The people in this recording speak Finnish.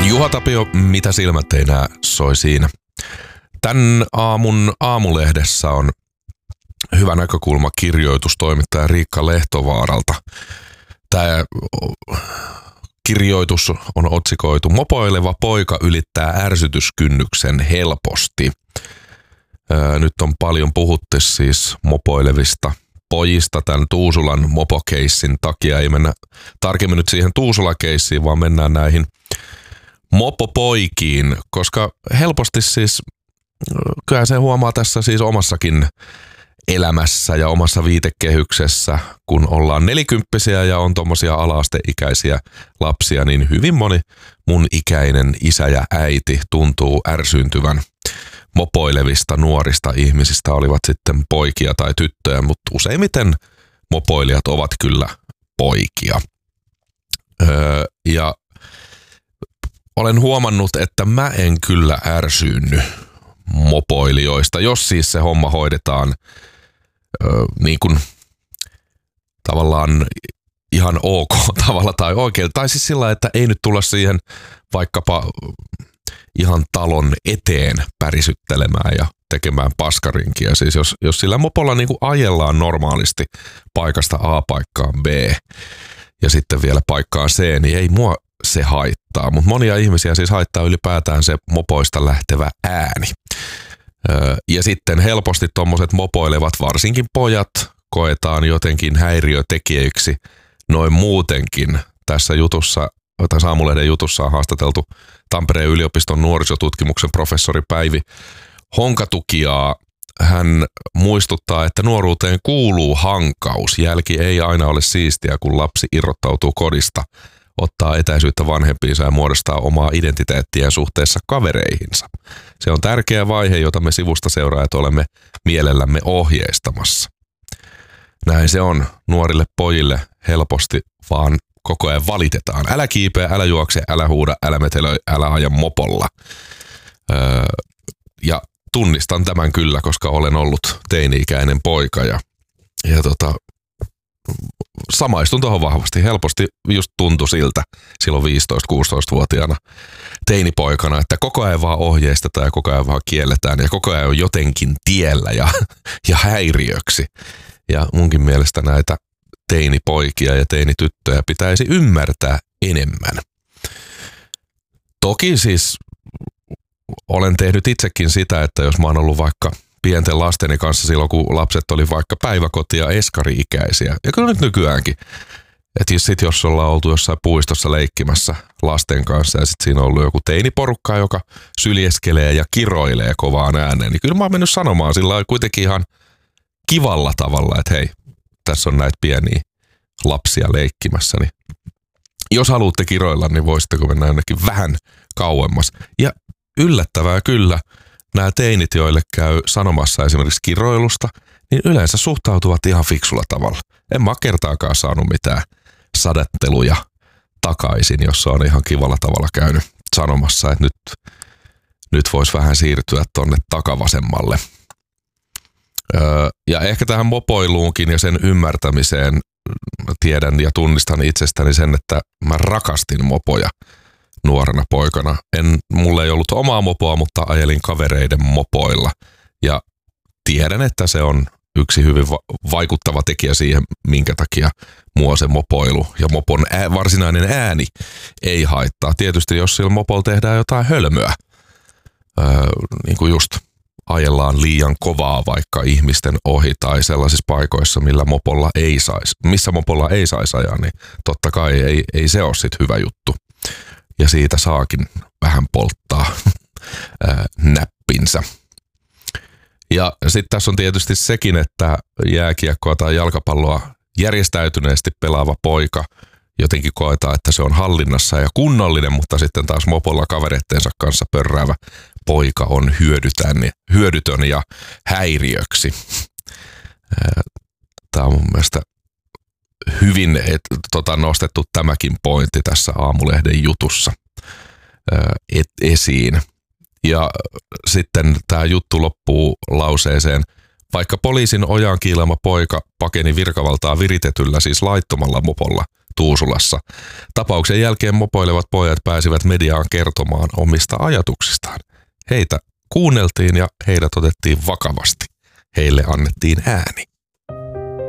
Juha Tapio, mitä silmät ei näe, soi siinä. Tän aamun aamulehdessä on hyvä näkökulma kirjoitustoimittaja Riikka Lehtovaaralta. Tämä kirjoitus on otsikoitu "Mopoileva poika ylittää ärsytyskynnyksen helposti". Nyt on paljon puhuttu siis mopoilevista pojista tämän Tuusulan mopokeissin takia. Ei mennä tarkemmin nyt siihen Tuusula-keissiin, vaan mennään näihin mopopoikiin, koska helposti siis, kyllä se huomaa tässä siis omassakin elämässä ja omassa viitekehyksessä, kun ollaan nelikymppisiä ja on tommosia ala-asteikäisiä lapsia, niin hyvin moni mun ikäinen isä ja äiti tuntuu ärsyyntyvän mopoilevista nuorista ihmisistä, olivat sitten poikia tai tyttöjä, mutta useimmiten mopoilijat ovat kyllä poikia. Ja olen huomannut, että mä en kyllä ärsyynny mopoilijoista, jos siis se homma hoidetaan niin kuin tavallaan ihan ok tavalla tai oikein. Tai siis sillä, että ei nyt tulla siihen vaikkapa ihan talon eteen pärisyttelemään ja tekemään paskarinkia. Siis jos sillä mopolla niin kuin ajellaan normaalisti paikasta A paikkaan B ja sitten vielä paikkaan C, niin ei mua se haittaa. Mutta monia ihmisiä siis haittaa ylipäätään se mopoista lähtevä ääni. Ja sitten helposti tommoset mopoilevat, varsinkin pojat, koetaan jotenkin häiriötekijöiksi noin muutenkin. Tässä jutussa, tässä Aamulehden jutussa on haastateltu Tampereen yliopiston nuorisotutkimuksen professori Päivi Honkatukiaa. Hän muistuttaa, että nuoruuteen kuuluu hankaus. Jälki ei aina ole siistiä, kun lapsi irrottautuu kodista, ottaa etäisyyttä vanhempiinsa ja muodostaa omaa identiteettiään suhteessa kavereihinsa. Se on tärkeä vaihe, jota me sivusta seuraajat olemme mielellämme ohjeistamassa. Näin se on. Nuorille pojille helposti vaan koko ajan valitetaan. Älä kiipeä, älä juokse, älä huuda, älä metelöi, älä aja mopolla. Ja tunnistan tämän kyllä, koska olen ollut teini-ikäinen poika ja samaistun tuohon vahvasti. Helposti just tuntui siltä silloin 15-16-vuotiaana teinipoikana, että koko ajan vaan ohjeistetaan ja koko ajan vaan kielletään ja koko ajan on jotenkin tiellä ja häiriöksi. Ja munkin mielestä näitä teinipoikia ja teinityttöjä pitäisi ymmärtää enemmän. Toki siis olen tehnyt itsekin sitä, että jos mä oon ollut vaikka pienten lasteni kanssa silloin, kun lapset oli vaikka päiväkoti- ja eskari-ikäisiä. Ja kyllä nyt nykyäänkin. Että jos ollaan oltu jossain puistossa leikkimässä lasten kanssa ja sitten siinä on ollut joku teiniporukka, joka syljeskelee ja kiroilee kovaan ääneen, niin kyllä mä oon mennyt sanomaan sillä kuitenkin ihan kivalla tavalla, että hei, tässä on näitä pieniä lapsia leikkimässä, niin jos haluatte kiroilla, niin voisitteko mennä jonnekin vähän kauemmas. Ja yllättävää kyllä, nämä teinit, joille käy sanomassa esimerkiksi kiroilusta, niin yleensä suhtautuvat ihan fiksulla tavalla. En mä kertaakaan saanut mitään sadatteluja takaisin, jos on ihan kivalla tavalla käynyt sanomassa, että nyt voisi vähän siirtyä tonne takavasemmalle. Ja ehkä tähän mopoiluunkin ja sen ymmärtämiseen tiedän ja tunnistan itsestäni sen, että mä rakastin mopoja nuorena poikana. Mulla ei ollut omaa mopoa, mutta ajelin kavereiden mopoilla. Ja tiedän, että se on yksi hyvin vaikuttava tekijä siihen, minkä takia mua se mopoilu ja mopon varsinainen ääni ei haittaa. Tietysti jos sillä mopolla tehdään jotain hölmöä, niin kuin just ajellaan liian kovaa vaikka ihmisten ohi tai sellaisissa paikoissa, missä mopolla ei saisi ajaa, niin totta kai ei se ole sit hyvä juttu. Ja siitä saakin vähän polttaa näppinsä. Ja sitten tässä on tietysti sekin, että jääkiekkoa tai jalkapalloa järjestäytyneesti pelaava poika jotenkin koetaan, että se on hallinnassa ja kunnollinen, mutta sitten taas mopolla kavereittensa kanssa pörräävä poika on hyödytön ja häiriöksi. Tämä on mun mielestä hyvin nostettu tämäkin pointti tässä Aamulehden jutussa esiin. Ja sitten tämä juttu loppuu lauseeseen: vaikka poliisin ojaan kiilama poika pakeni virkavaltaa viritetyllä, siis laittomalla mopolla Tuusulassa. Tapauksen jälkeen mopoilevat pojat pääsivät mediaan kertomaan omista ajatuksistaan. Heitä kuunneltiin ja heidät otettiin vakavasti. Heille annettiin ääni.